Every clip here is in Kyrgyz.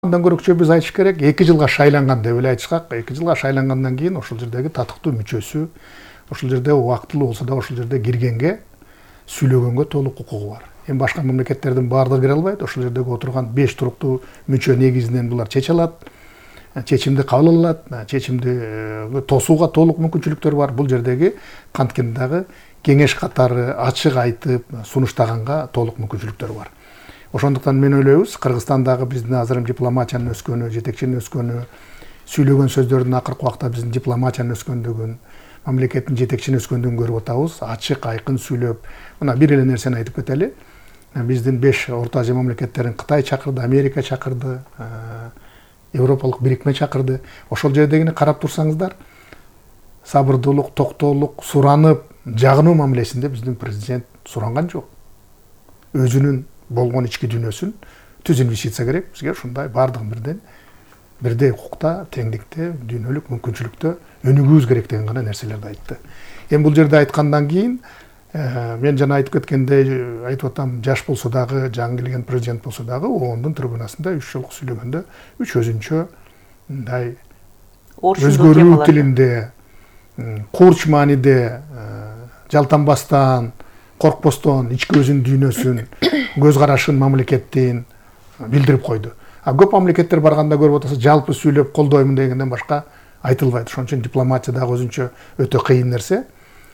Андан көрөкчө биз айтыш керек, 2 жылга шайланган деп эле айтышкак. 2 жылга шайлангандан кийин ошол жердеги татыктуу мүчөсү, ошол жерде убактылуу болсо да ошол жерде киргенге, сүйлөгөнгө толук укугу бар. Эми башка мамлекеттердин баардыгы кире албайт. Ошол жердеги отурган 5 туруктуу мүчө негизинен булар чече алат. Чечимди кабыл алат, чечимди тосууга толук мүмкүнчүлүктөр бар. Бул жердеги канткенде дагы кеңеш катары ачык айтып, сунуштаганга толук мүмкүнчүлүктөр бар. Ошондуктан мен ойлойбуз, Кыргызстандагы биздин азыр дипломатиянын өскөнү, жетекчинин өскөнү, сүйлөгөн сөздөрдүн акыркы убакта биздин дипломатиянын өскөндүгүн, мамлекеттин жетекчинин өскөндүгүн көрүп атабыз. Ачык, айкын сүйлөп, мына бир эле нерсени айтып кетели. Биздин 5 Орто Азия мамлекеттерин Кытай чакырды, Америка чакырды, Европалык бирикме чакырды. Ошол жердегини карап турсаңыздар, сабырдуулук, токтоолук, суранып, жагынуу мамилесинде биздин президент суранган жок. Өзүнүн болгон ички дүйнөсүн түз инвестиция керек. Бизге ушундай баардыгын бирдей укукта, теңдикте, дүйнөлүк мүмкүнчүлүктө өнүгүүбүз керек деген гана нерселерди айтты. Эми бул жерде айткандан кийин мен жана айтып кеткендей, айтып атам, жаш болсо дагы, жаңы келген президент болсо дагы, оондун трибунасында 3 жолку сүйлөгөндө 3 өзүнчө мындай өзгөрүү тилинде, курч мааниде, жалтанбастан, коркпостон ички өзүнүн дүйнөсүн, көз карашын, мамлекеттин билдирип койду. Көп мамлекеттер барганда көрүп атасыз, жалпы сүйлөп колдоймун дегенден башка айтылбайт. Ошон үчүн дипломатия дагы өзүнчө өтө кыйын нерсе.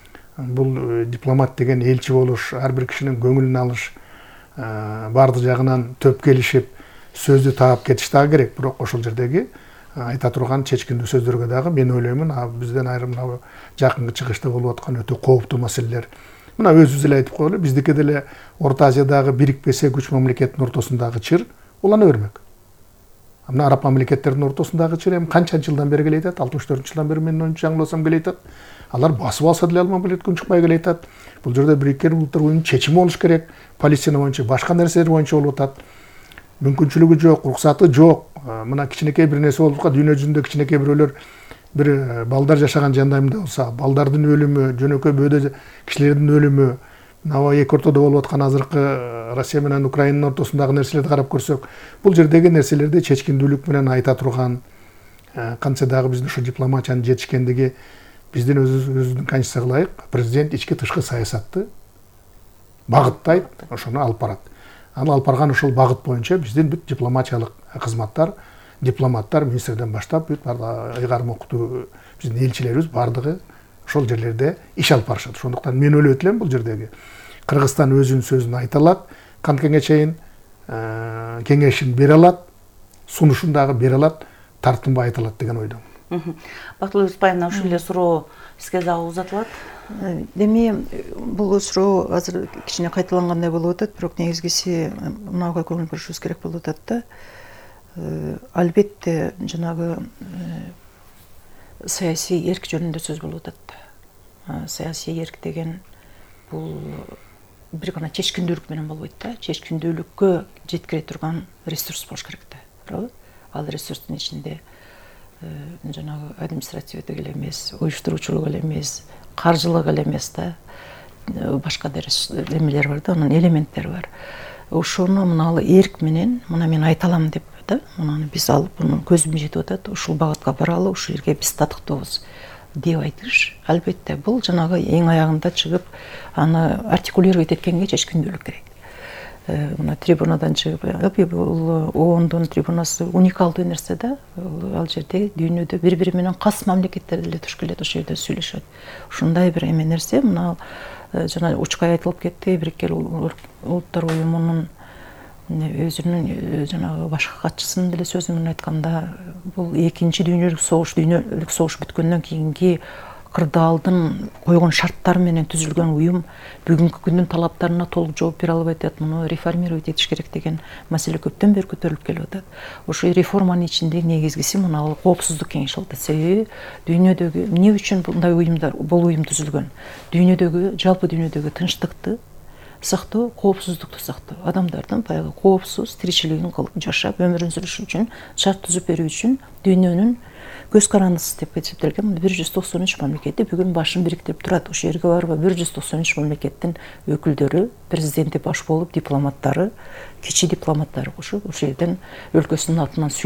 Бул дипломат деген элчи болуш, ар бир кишинин көңүлүн алыш, баардык жагынан төп келишип, сөздү таап кетиш дагы керек. Бирок ошол жердеги айта турган чечкиндүү сөздөргө дагы мен ойлоймун, бизден айрым жакынкы чыгышта болуп аткан өтө кооптуу маселелер. Мына өзүбүз эле айтып коелу, биздики деле Орто Азиядагы бирикпесе күч мамлекеттин ортосундагы чыр улана бермек. Мына араб мамлекеттердин ортосундагы чыр эми канча жылдан бери келе атат? 64-жылдан бери менин оюмча жаңылбасам келе атат. Алар басып алса деле ал мамлекет чыкпай келе атат. Бул жерде Бириккен Улуттар уюмунун чечими болуш керек. Палестина боюнча, башка нерселер боюнча болуп атат. Мүмкүнчүлүгү жок, уруксаты жок. Мына кичинекей бир нерсе болуп калат, дүйнө жүзүндө кичинекей бирөөлөр бир балдар жашаган жандайымда болса, балдардын өлүмү, жөнөкөй бөөдө кишилердин өлүмү, мына эки ортодо болуп аткан азыркы Россия менен Украинанын ортосундагы нерселерди карап көрсөк, бул жердеги нерселерди чечкиндүүлүк менен айта турган, кантсе дагы биздин ушу дипломатиянын жетишкендиги биздин өзүбүздүн конституцияга ылайык президент ички тышкы саясатты багыттайт, ошону алып барат. Аны алып барган ошол багыт боюнча биздин бүт дипломатиялык кызматтар, дипломаттар, министрден баштап бүт ыйгарым окутуу биздин элчилерибиз баардыгы ошол жерлерде иш алып барышат. Ошондуктан мен ойлойт элем, бул жердеги Кыргызстан өзүнүн сөзүн айта алат, канткенге чейин кеңешин бере алат, сунушун дагы бере алат, тартынбай айта алат деген ойдомун. Бактылуу Юсупаевна, ушул эле суроо сизге дагы узатылат. Деми бул суроо азыр кичине кайталангандай болуп атат, бирок негизгиси мынага көңүл бурушубуз керек болуп атат да. Албетте жанагы саясий эрк жөнүндө сөз болуп атат. Саясий эрк деген бул бир гана чечкиндүүлүк менен болбойт да. Чечкиндүүлүккө жеткире турган ресурс болуш керек да, туурабы? Ал ресурстун ичинде жанагы административдик эле эмес, уюштуруучулук эле эмес, каржылык эле эмес да. Башка эмелер бар да, анын элементтери бар. Ошону мына эрк менен, мына мен айта алам деп да, мынаны биз алып, мунун көзүм жетип атат, ушул багытка баралы, ушул жерге биз татыктуубуз деп айтыш. Албетте бул жанагы эң аягында чыгып, аны артикулировать эткенге чечкиндүүлүк керек. Мына трибунадан чыгып, бул ООНдун трибунасы уникалдуу нерсе да. Ал жерде дүйнөдө бири-бири менен кас мамлекеттер деле туш келет, ошол жерде сүйлөшөт. Ушундай бир эме нерсе, мына жана учкай айтылып кетти, Бириккен Улуттар уюмунун өзүнүн жанагы башкы катчысынын деле сөзү менен айтканда, бул экинчи дүйнөлүк согуш бүткөндөн кийинки кырдаалдын койгон шарттары менен түзүлгөн уюм бүгүнкү күндүн талаптарына толук жооп бере албай атат, муну реформировать этиш керек деген маселе көптөн бери көтөрүлүп келип атат. Ошо реформанын ичиндеги негизгиси мына коопсуздук кеңеши болуп атат. Себеби дүйнөдөгү эмне үчүн мындай уюмдар, бул уюм түзүлгөн? Жалпы дүйнөдөгү тынчтыкты, сактоо, коопсуздукту сактоо, адамдардын баягы коопсуз тиричилигин жашап өмүрүн сүрүш үчүн шарт түзүп берүү үчүн дүйнөнүн көз карандысы деп эсептелген 193 мамлекети бүгүн башын бириктирип турат. Ошол жерге барып 193 мамлекеттин өкүлдөрү, президенти баш болуп, дипломаттары, кичи дипломаттары кошуп, ошол жерден өлкөсүнүн атынан